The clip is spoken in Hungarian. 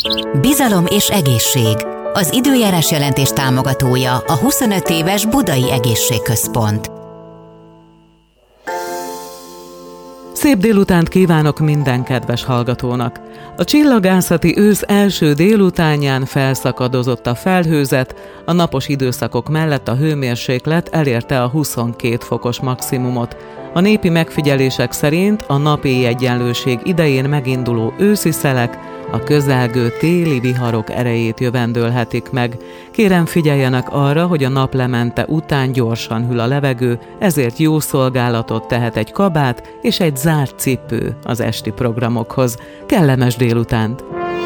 Bizalom és egészség. Az időjárás jelentés támogatója a 25 éves Budai Egészségközpont. Szép délutánt kívánok minden kedves hallgatónak! A csillagászati ősz első délutánján felszakadozott a felhőzet, a napos időszakok mellett a hőmérséklet elérte a 22 fokos maximumot. A népi megfigyelések szerint a napéj-egyenlőség idején meginduló őszi szelek a közelgő téli viharok erejét jövendőlhetik meg. Kérem, figyeljenek arra, hogy a naplemente után gyorsan hűl a levegő, ezért jó szolgálatot tehet egy kabát és egy zárt cipő az esti programokhoz. Kellemes délutánt!